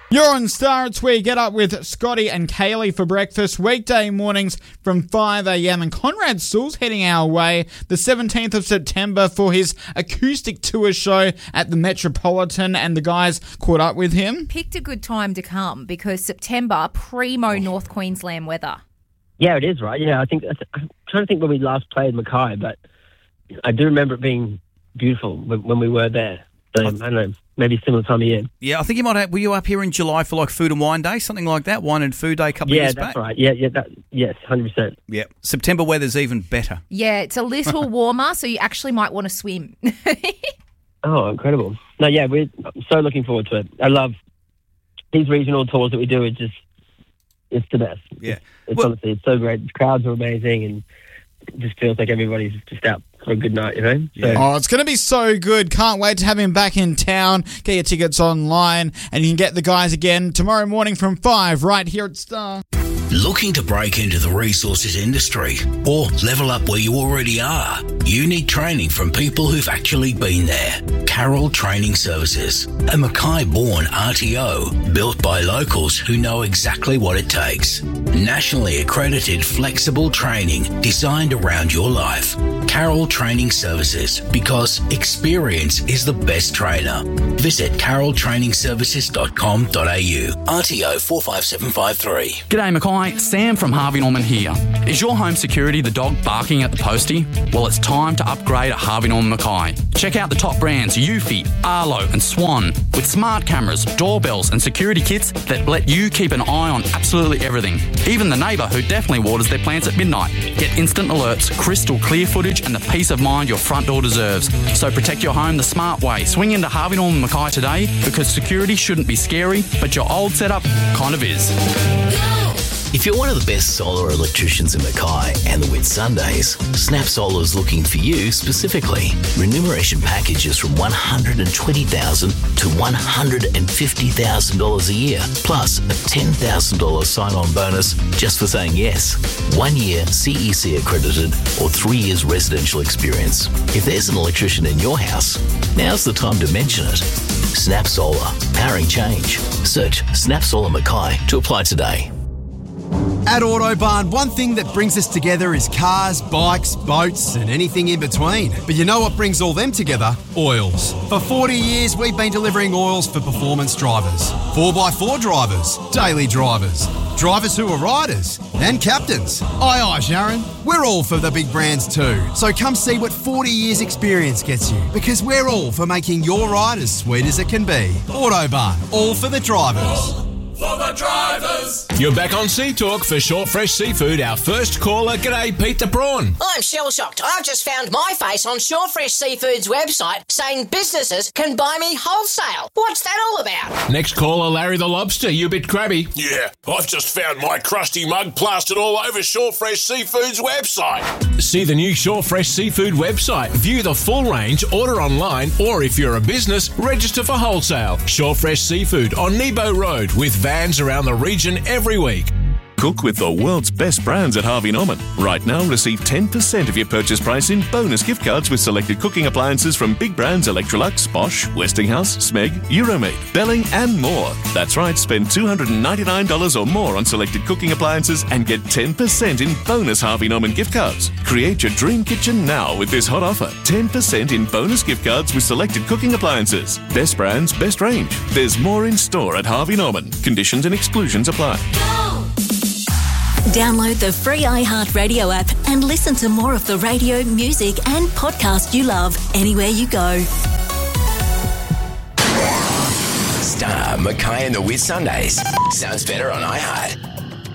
You're on Star. It's where you get up with Scotty and Kaylee for breakfast, weekday mornings from 5 a.m. And Conrad Sewell's heading our way the 17th of September for his acoustic tour show at the Metropolitan, and the guys caught up with him. Picked a good time to come because September, primo North Queensland weather. Yeah, it is, right? Yeah, I'm trying to think when we last played Mackay, but I do remember it being beautiful when we were there. So, I don't know, maybe similar time of year. Yeah, I think you might have, were you up here in July for like Food and Wine Day, something like that? Wine and Food Day a couple of years back? Yeah, that's right. Yes, 100%. Yeah, September weather's even better. Yeah, it's a little warmer, so you actually might want to swim. Oh, incredible. No, yeah, we're so looking forward to it. I love these regional tours that we do. It's the best. Yeah. Honestly, it's so great. The crowds are amazing, and it just feels like everybody's just out for a good night, you know? So. Oh, it's going to be so good. Can't wait to have him back in town. Get your tickets online, and you can get the guys again tomorrow morning from 5 right here at Star. Looking to break into the resources industry or level up where you already are? You need training from people who've actually been there. Carroll Training Services, a Mackay-born RTO built by locals who know exactly what it takes. Nationally accredited flexible training designed around your life. Carroll Training Services, because experience is the best trainer. Visit carrolltrainingservices.com.au. RTO 45753. G'day Mackay, Sam from Harvey Norman here. Is your home security the dog barking at the postie? Well, it's time to upgrade at Harvey Norman Mackay. Check out the top brands Eufy, Arlo and Swan with smart cameras, doorbells and security kits that let you keep an eye on absolutely everything. Even the neighbour who definitely waters their plants at midnight. Get instant alerts, crystal clear footage and the peace of mind your front door deserves. So protect your home the smart way. Swing into Harvey Norman Mackay today because security shouldn't be scary, but your old setup kind of is. If you're one of the best solar electricians in Mackay and the Whitsundays, Snap Solar is looking for you specifically. Remuneration packages from $120,000 to $150,000 a year, plus a $10,000 sign-on bonus just for saying yes. 1 year CEC accredited or 3 years residential experience. If there's an electrician in your house, now's the time to mention it. Snap Solar, powering change. Search Snap Solar Mackay to apply today. At Autobarn, one thing that brings us together is cars, bikes, boats and anything in between. But you know what brings all them together? Oils. For 40 years, we've been delivering oils for performance drivers, 4x4 drivers, daily drivers, drivers who are riders and captains. Aye, aye, Sharon. We're all for the big brands too. So come see what 40 years experience gets you, because we're all for making your ride as sweet as it can be. Autobarn, all for the drivers. For the drivers. You're back on Sea Talk for Short Fresh Seafood. Our first caller, g'day, Pete the Prawn. I'm shell-shocked. I've just found my face on Short Fresh Seafood's website saying businesses can buy me wholesale. What's that all about? Next caller, Larry the Lobster. You a bit crabby. Yeah, I've just found my crusty mug plastered all over Short Fresh Seafood's website. See the new Short Fresh Seafood website. View the full range, order online, or if you're a business, register for wholesale. Short Fresh Seafood on Nebo Road with vans around the region every week. Cook with the world's best brands at Harvey Norman. Right now, receive 10% of your purchase price in bonus gift cards with selected cooking appliances from big brands Electrolux, Bosch, Westinghouse, Smeg, Euromaid, Belling and more. That's right, spend $299 or more on selected cooking appliances and get 10% in bonus Harvey Norman gift cards. Create your dream kitchen now with this hot offer. 10% in bonus gift cards with selected cooking appliances. Best brands, best range. There's more in store at Harvey Norman. Conditions and exclusions apply. Download the free iHeartRadio app and listen to more of the radio, music and podcast you love anywhere you go. Star, Mackay and the Whitsundays. Sounds better on iHeart.